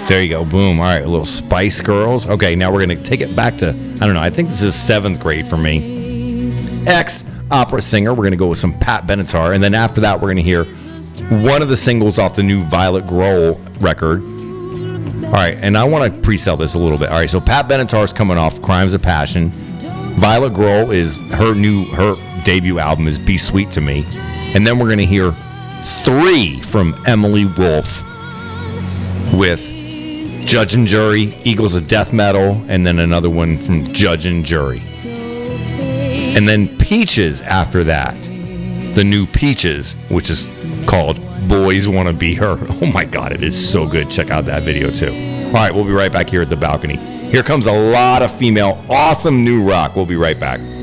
There you go. Boom. All right, a little Spice Girls. Okay, now we're going to take it back to, I don't know, I think this is 7th grade for me. Ex-opera singer. We're going to go with some Pat Benatar. And then after that, we're going to hear one of the singles off the new Violet Grohl record. All right, and I want to pre-sell this a little bit. All right, so Pat Benatar's coming off Crimes of Passion. Violet Grohl is her debut album is Be Sweet to Me. And then we're going to hear 3 from Emily Wolf with Judge and Jury, Eagles of Death Metal, and then another one from Judge and Jury. And then Peaches after that. The new Peaches, which is called Boys Want to Be Her. Oh my God, it is so good. Check out that video too. All right, we'll be right back here at the balcony. Here comes a lot of female awesome new rock. We'll be right back.